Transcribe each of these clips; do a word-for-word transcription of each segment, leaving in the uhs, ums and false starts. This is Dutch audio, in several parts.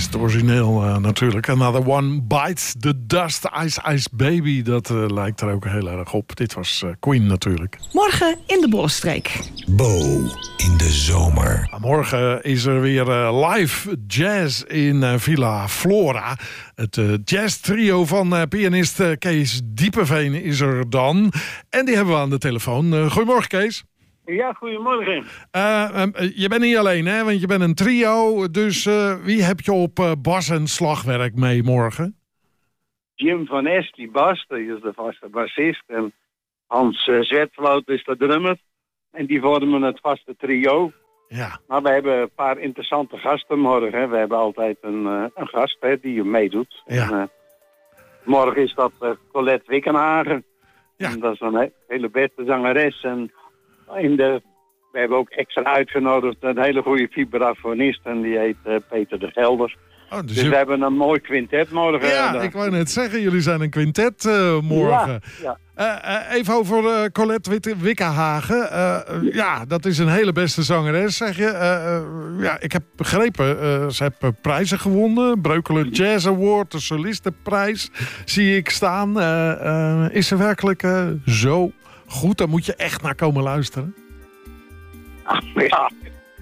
het origineel uh, natuurlijk. Another One Bites the Dust. Ice Ice Baby, dat uh, lijkt er ook heel erg op. Dit was uh, Queen natuurlijk. Morgen in de Bollenstreek. Bo in de zomer. Morgen is er weer uh, live jazz in uh, Villa Flora. Het uh, jazz trio van uh, pianist uh, Kees Diepeveen is er dan. En die hebben we aan de telefoon. Uh, goedemorgen, Kees. Ja, goedemorgen. Uh, uh, je bent niet alleen, hè? Want je bent een trio. Dus uh, wie heb je op uh, bas en slagwerk mee morgen? Jim van Es, die bas, die is de vaste bassist. En Hans uh, Zwetvloot is de drummer. En die vormen het vaste trio. Ja. Maar we hebben een paar interessante gasten morgen. Hè. We hebben altijd een, uh, een gast hè, die meedoet. Ja. En, uh, morgen is dat uh, Colette Wickenhagen. Ja. En dat is een he- hele beste zangeres. En in de, we hebben ook extra uitgenodigd een hele goede vibrafonist. En die heet uh, Peter de Gelder. Oh, dus Dus je... we hebben een mooi quintet morgen. Ja, uh, ik wou net zeggen, jullie zijn een quintet uh, morgen. Ja, ja. Uh, uh, even over uh, Colette Witte- Wickenhagen. Uh, uh, ja, dat is een hele beste zangeres, zeg je. Uh, uh, ja, ik heb begrepen, uh, ze heeft uh, prijzen gewonnen. Breukelen Jazz Award, de solistenprijs zie ik staan. Uh, uh, is ze werkelijk uh, zo goed? Daar moet je echt naar komen luisteren. Ja.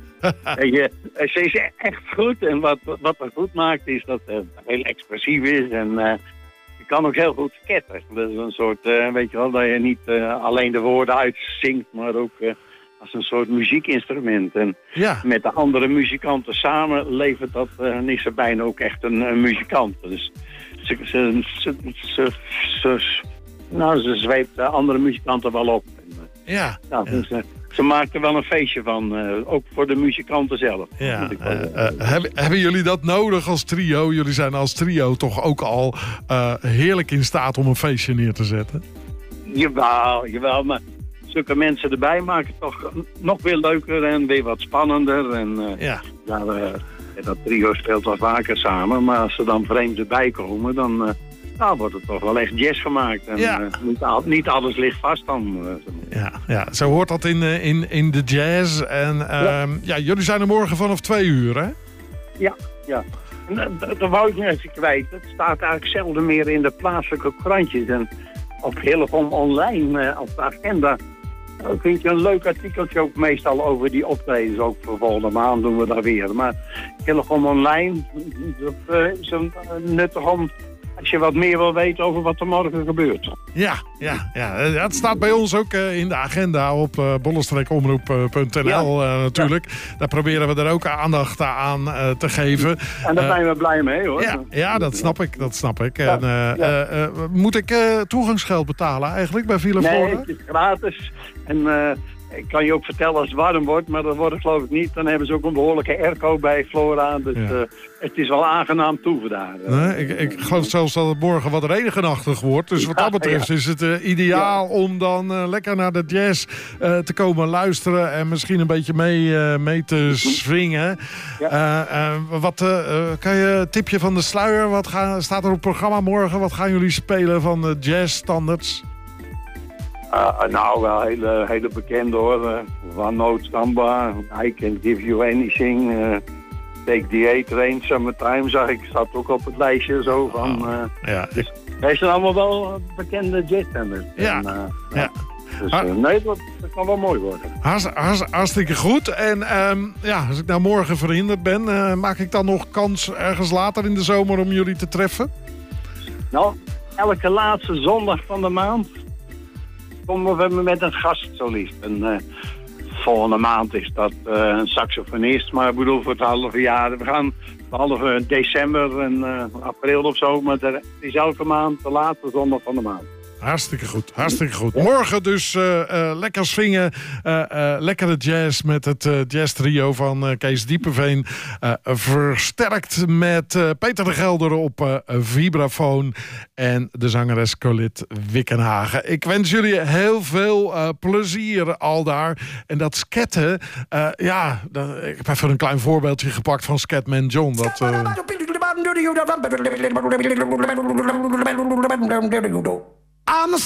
Je, ze is echt goed en wat, wat haar goed maakt is dat ze heel expressief is en uh, je kan ook heel goed sketten. Dat is een soort, uh, weet je wel, dat je niet uh, alleen de woorden uitzingt, maar ook uh, als een soort muziekinstrument. En Ja. met de andere muzikanten samen levert dat, uh, en is ze bijna ook echt een, een muzikant. Dus ze, ze, ze, ze, ze, nou, ze zweept de andere muzikanten wel op. En, uh, Ja. nou, Ja. dus, uh, Ze maakt er wel een feestje van, uh, ook voor de muzikanten zelf. Ja, Moet ik wel uh, zeggen. uh, hebben, hebben jullie dat nodig als trio? Jullie zijn als trio toch ook al uh, heerlijk in staat om een feestje neer te zetten? Jawel, jawel, maar zulke mensen erbij maken het toch nog weer leuker en weer wat spannender. En uh, Ja. ja, uh, dat trio speelt wel vaker samen, maar als er dan vreemden erbij komen, dan uh, nou, wordt het toch wel echt jazz gemaakt. En, Ja. uh, niet, al, niet alles ligt vast dan. Uh, Ja, ja, zo hoort dat in, uh, in, in de jazz. En uh, ja. ja, jullie zijn er morgen vanaf twee uur, hè? Ja, ja. En dat, dat wou ik nog even kwijt. Het staat eigenlijk zelden meer in de plaatselijke krantjes. En op Hillegom online, uh, op de agenda, uh, vind je een leuk artikeltje ook meestal over die optredens. Ook voor volgende maand doen we dat weer. Maar Hillegom online, dat uh, is een, uh, nuttig om, als je wat meer wil weten over wat er morgen gebeurt. Ja, ja, ja. Het staat bij ons ook uh, in de agenda op uh, bollenstreekomroep punt n l Ja. uh, natuurlijk. Ja. Daar proberen we er ook aandacht aan uh, te geven. En daar Uh, zijn we blij mee, hoor. Ja, ja, dat snap ik. Dat snap ik. Ja, En, uh, ja. uh, uh, moet ik uh, toegangsgeld betalen eigenlijk bij Villa Nee, Flora? het is gratis. En uh, ik kan je ook vertellen als het warm wordt, maar dat wordt het geloof ik niet. Dan hebben ze ook een behoorlijke airco bij Flora. Dus Ja. uh, het is wel aangenaam toeven daar. Nee, ik, ik geloof zelfs dat het morgen wat regenachtig wordt. Dus wat dat betreft Ja. is het uh, ideaal ja. om dan uh, lekker naar de jazz uh, te komen luisteren. En misschien een beetje mee, uh, mee te swingen. Ja. Uh, uh, wat, uh, uh, kan je een tipje van de sluier? Wat gaan, staat er op het programma morgen? Wat gaan jullie spelen van de jazzstandards? Uh, nou, wel hele, hele bekende hoor. Uh, One Note Samba, I Can Give You Anything. Uh, Take the A-Train, Summertime zag ik. Staat ook op het lijstje zo van. Uh, Ja, dus wij zijn allemaal wel bekende jazzstanders. Ja. En, uh, ja. Dus Ah. uh, nee, dat, dat kan wel mooi worden. Hartst, hartst, hartstikke goed. En um, ja, als ik nou morgen verhinderd ben, uh, maak ik dan nog kans ergens later in de zomer om jullie te treffen? Nou, elke laatste zondag van de maand komen we met een gastsolist. En uh, volgende maand is dat uh, een saxofonist, maar ik bedoel voor het halve jaar. We gaan halve december en uh, april of zo, maar het is elke maand de laatste zondag van de maand. Hartstikke goed, hartstikke goed. Morgen dus uh, uh, lekker swingen, uh, uh, lekkere jazz met het uh, jazz trio van uh, Kees Diepeveen. Uh, versterkt met uh, Peter de Gelder op uh, vibrafoon en de zangeres Colette Wickenhagen. Ik wens jullie heel veel uh, plezier al daar. En dat sketten, uh, ja, dat, ik heb even een klein voorbeeldje gepakt van Scatman John. Dat, uh... I'm a